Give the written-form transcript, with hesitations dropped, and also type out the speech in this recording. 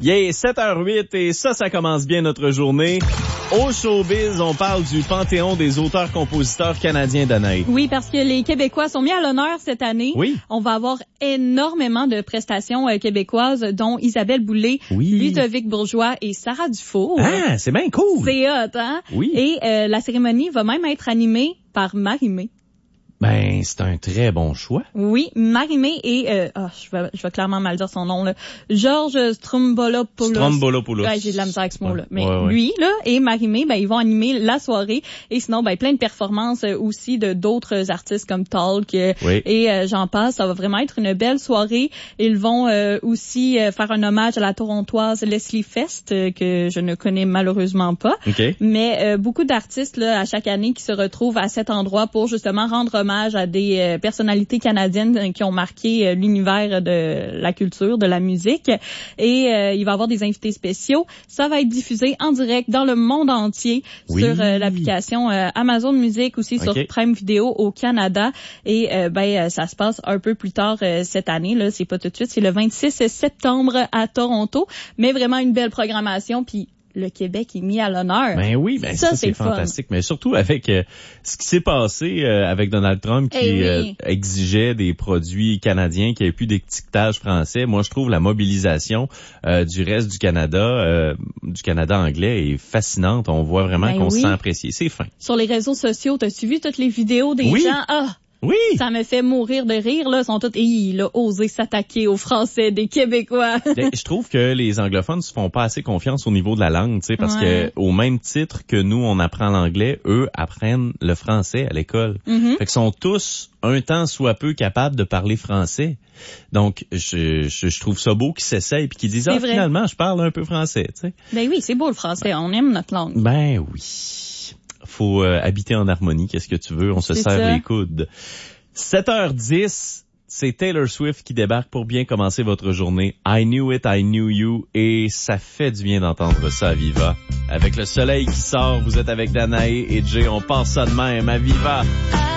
Yeah, 7h08 et ça commence bien notre journée. Au showbiz, on parle du panthéon des auteurs-compositeurs canadiens, Danaï. Oui, parce que les Québécois sont mis à l'honneur cette année. Oui. On va avoir énormément de prestations québécoises, dont Isabelle Boulay, Ludovic Bourgeois et Sarah Dufour. Ah, c'est bien cool. C'est hot, hein? Oui. Et la cérémonie va même être animée par Marie-Mé. Ben, c'est un très bon choix. Oui, Marie-Mé et je vais clairement mal dire son nom là. Georges Strombolopoulos. Ouais, j'ai de la misère avec ce mot-là. Mais lui là et Marie-Mé, ben ils vont animer la soirée et sinon ben plein de performances aussi de d'autres artistes comme Talk et j'en passe. Ça va vraiment être une belle soirée. Ils vont aussi faire un hommage à la Torontoise Leslie Fest que je ne connais malheureusement pas. Okay. Mais beaucoup d'artistes là à chaque année qui se retrouvent à cet endroit pour justement rendre hommage à des personnalités canadiennes qui ont marqué l'univers de la culture, de la musique. Et il va y avoir des invités spéciaux. Ça va être diffusé en direct dans le monde entier sur l'application Amazon Music, aussi sur Prime Video au Canada. Et ça se passe un peu plus tard cette année. Là, c'est pas tout de suite, c'est le 26 septembre à Toronto. Mais vraiment une belle programmation. Puis le Québec est mis à l'honneur. Ben oui, ben ça c'est fantastique. Mais surtout avec ce qui s'est passé avec Donald Trump qui exigeait des produits canadiens, qui avait plus d'étiquetage français. Moi, je trouve la mobilisation du reste du Canada anglais est fascinante. On voit vraiment qu'on se sent apprécié. C'est fin. Sur les réseaux sociaux, t'as-tu vu toutes les vidéos des gens? Oui. Ça me fait mourir de rire, là. Ils sont tous, il a osé s'attaquer aux Français, des Québécois. Je trouve que les anglophones se font pas assez confiance au niveau de la langue, tu sais, parce que au même titre que nous, on apprend l'anglais, eux apprennent le français à l'école. Fait qu'ils sont tous un temps soit peu capables de parler français. Donc, je trouve ça beau qu'ils s'essayent puis qu'ils disent, finalement, je parle un peu français, tu sais. Ben oui, c'est beau le français. On aime notre langue. Ben oui. Faut habiter en harmonie, qu'est-ce que tu veux, on se serre les coudes. 7h10, c'est Taylor Swift qui débarque pour bien commencer votre journée. I Knew It, I Knew You, et ça fait du bien d'entendre ça à Viva. Avec le soleil qui sort, vous êtes avec Danae et Jay, on passe ça de même à Viva.